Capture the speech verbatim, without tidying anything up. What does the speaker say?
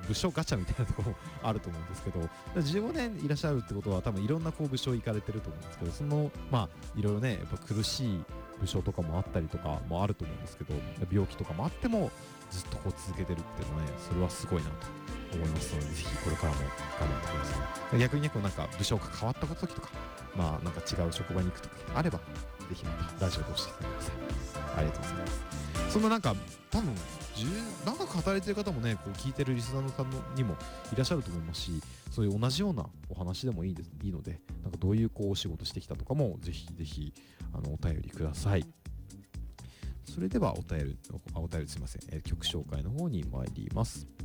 部署ガチャみたいなところもあると思うんですけど、じゅうごねんいらっしゃるってことは多分いろんなこう部署行かれてると思うんですけど、そのまあいろいろねやっぱ苦しい部署とかもあったりとかもあると思うんですけど、病気とかもあってもずっとこう続けてるっていうのはね、それはすごいなと思いますので、ぜひこれからも頑張ってください。逆にねこうなんか部署が変わった時とか、まあなんか違う職場に行くとかあれば、ぜひまたラジオで教えてください。ありがとうございます。そんななんか多分長く働いてる方もねこう聞いてるリスナーの方にもいらっしゃると思いますし、そういう同じようなお話でもいいです、いいので、なんかどういうこうお仕事してきたとかもぜひぜひあのお便りください。それではお便りお便りすいません、えー、曲紹介の方に参ります。